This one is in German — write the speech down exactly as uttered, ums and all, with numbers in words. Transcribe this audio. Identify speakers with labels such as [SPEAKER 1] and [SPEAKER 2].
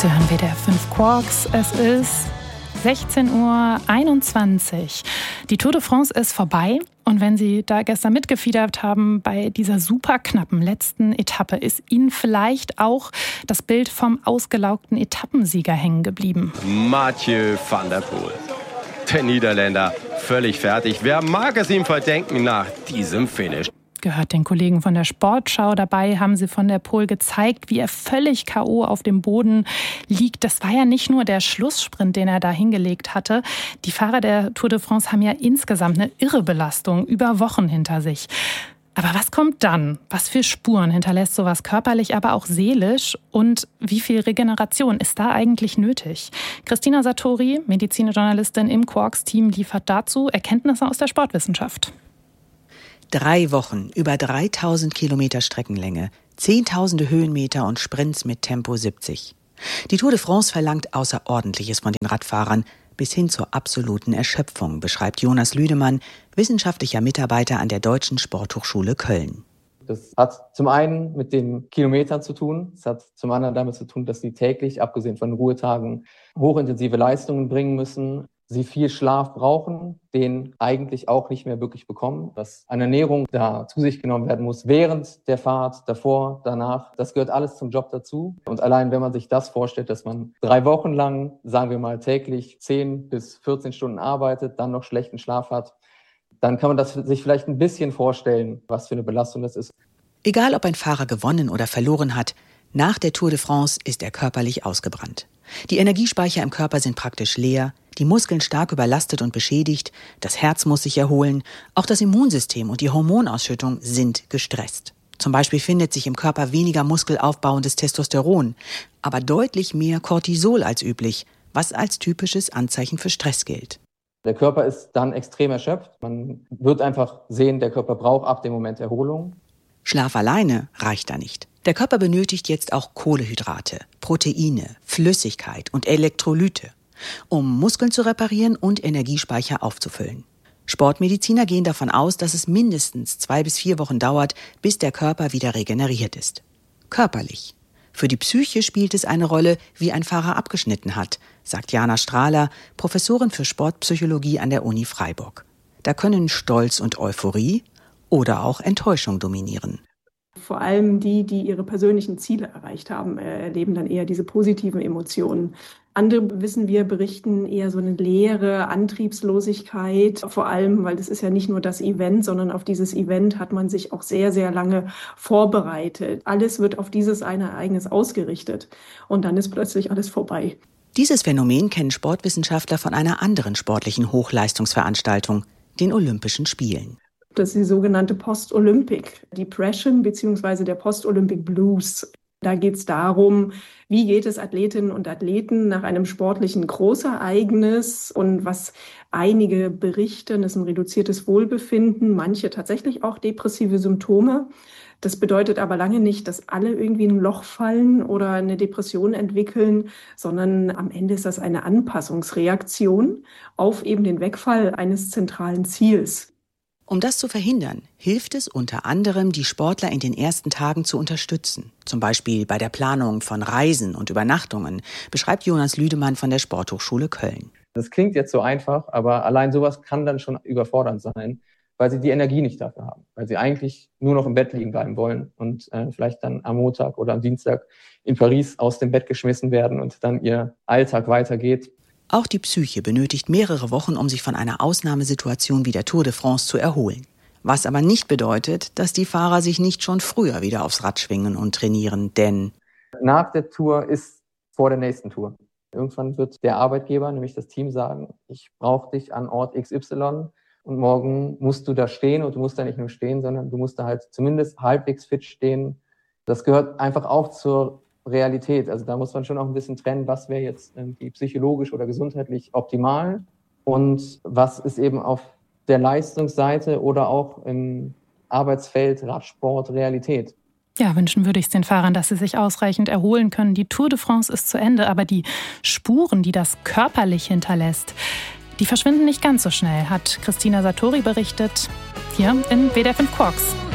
[SPEAKER 1] Sie hören W D R fünf Quarks. Es ist sechzehn Uhr einundzwanzig. Die Tour de France ist vorbei. Und wenn Sie da gestern mitgefiebert haben bei dieser super knappen letzten Etappe, ist Ihnen vielleicht auch das Bild vom ausgelaugten Etappensieger hängen geblieben.
[SPEAKER 2] Mathieu van der Poel. Der Niederländer, völlig fertig. Wer mag es ihm verdenken nach diesem Finish?
[SPEAKER 1] Gehört den Kollegen von der Sportschau. Dabei haben sie von der Poel gezeigt, wie er völlig K O auf dem Boden liegt. Das war ja nicht nur der Schlusssprint, den er da hingelegt hatte. Die Fahrer der Tour de France haben ja insgesamt eine irre Belastung über Wochen hinter sich. Aber was kommt dann? Was für Spuren hinterlässt sowas körperlich, aber auch seelisch? Und wie viel Regeneration ist da eigentlich nötig? Christina Satori, Medizinjournalistin im Quarks-Team, liefert dazu Erkenntnisse aus der Sportwissenschaft.
[SPEAKER 3] Drei Wochen, über dreitausend Kilometer Streckenlänge, zehntausende Höhenmeter und Sprints mit Tempo siebzig. Die Tour de France verlangt Außerordentliches von den Radfahrern, bis hin zur absoluten Erschöpfung, beschreibt Jonas Lüdemann, wissenschaftlicher Mitarbeiter an der Deutschen Sporthochschule Köln.
[SPEAKER 4] Das hat zum einen mit den Kilometern zu tun. Es hat zum anderen damit zu tun, dass sie täglich, abgesehen von Ruhetagen, hochintensive Leistungen bringen müssen. Sie viel Schlaf brauchen, den eigentlich auch nicht mehr wirklich bekommen. Dass eine Ernährung da zu sich genommen werden muss, während der Fahrt, davor, danach. Das gehört alles zum Job dazu. Und allein, wenn man sich das vorstellt, dass man drei Wochen lang, sagen wir mal täglich zehn bis vierzehn Stunden arbeitet, dann noch schlechten Schlaf hat, dann kann man das sich vielleicht ein bisschen vorstellen, was für eine Belastung das ist.
[SPEAKER 3] Egal, ob ein Fahrer gewonnen oder verloren hat, nach der Tour de France ist er körperlich ausgebrannt. Die Energiespeicher im Körper sind praktisch leer, die Muskeln stark überlastet und beschädigt, das Herz muss sich erholen, auch das Immunsystem und die Hormonausschüttung sind gestresst. Zum Beispiel findet sich im Körper weniger muskelaufbauendes Testosteron, aber deutlich mehr Cortisol als üblich, was als typisches Anzeichen für Stress gilt.
[SPEAKER 4] Der Körper ist dann extrem erschöpft. Man wird einfach sehen, der Körper braucht ab dem Moment Erholung.
[SPEAKER 3] Schlaf alleine reicht da nicht. Der Körper benötigt jetzt auch Kohlenhydrate, Proteine, Flüssigkeit und Elektrolyte, um Muskeln zu reparieren und Energiespeicher aufzufüllen. Sportmediziner gehen davon aus, dass es mindestens zwei bis vier Wochen dauert, bis der Körper wieder regeneriert ist. Körperlich. Für die Psyche spielt es eine Rolle, wie ein Fahrer abgeschnitten hat, sagt Jana Strahler, Professorin für Sportpsychologie an der Uni Freiburg. Da können Stolz und Euphorie oder auch Enttäuschung dominieren.
[SPEAKER 5] Vor allem die, die ihre persönlichen Ziele erreicht haben, erleben dann eher diese positiven Emotionen. Andere, wissen wir, berichten eher so eine leere Antriebslosigkeit, vor allem, weil das ist ja nicht nur das Event, sondern auf dieses Event hat man sich auch sehr, sehr lange vorbereitet. Alles wird auf dieses eine Ereignis ausgerichtet und dann ist plötzlich alles vorbei.
[SPEAKER 3] Dieses Phänomen kennen Sportwissenschaftler von einer anderen sportlichen Hochleistungsveranstaltung, den Olympischen Spielen.
[SPEAKER 5] Das ist die sogenannte Post-Olympic Depression bzw. der Post-Olympic Blues. Da geht es darum, wie geht es Athletinnen und Athleten nach einem sportlichen Großereignis und was einige berichten, ist ein reduziertes Wohlbefinden, manche tatsächlich auch depressive Symptome. Das bedeutet aber lange nicht, dass alle irgendwie in ein Loch fallen oder eine Depression entwickeln, sondern am Ende ist das eine Anpassungsreaktion auf eben den Wegfall eines zentralen Ziels.
[SPEAKER 3] Um das zu verhindern, hilft es unter anderem, die Sportler in den ersten Tagen zu unterstützen. Zum Beispiel bei der Planung von Reisen und Übernachtungen, beschreibt Jonas Lüdemann von der Sporthochschule Köln.
[SPEAKER 4] Das klingt jetzt so einfach, aber allein sowas kann dann schon überfordernd sein, weil sie die Energie nicht dafür haben. Weil sie eigentlich nur noch im Bett liegen bleiben wollen und äh, vielleicht dann am Montag oder am Dienstag in Paris aus dem Bett geschmissen werden und dann ihr Alltag weitergeht.
[SPEAKER 3] Auch die Psyche benötigt mehrere Wochen, um sich von einer Ausnahmesituation wie der Tour de France zu erholen. Was aber nicht bedeutet, dass die Fahrer sich nicht schon früher wieder aufs Rad schwingen und trainieren, denn
[SPEAKER 4] nach der Tour ist vor der nächsten Tour. Irgendwann wird der Arbeitgeber, nämlich das Team, sagen, ich brauche dich an Ort X Y und morgen musst du da stehen und du musst da nicht nur stehen, sondern du musst da halt zumindest halbwegs fit stehen. Das gehört einfach auch zur Realität. Also da muss man schon auch ein bisschen trennen, was wäre jetzt irgendwie psychologisch oder gesundheitlich optimal und was ist eben auf der Leistungsseite oder auch im Arbeitsfeld Radsport Realität.
[SPEAKER 1] Ja, wünschen würde ich es den Fahrern, dass sie sich ausreichend erholen können. Die Tour de France ist zu Ende, aber die Spuren, die das körperlich hinterlässt, die verschwinden nicht ganz so schnell, hat Christina Satori berichtet, hier in W D R fünf Quarks.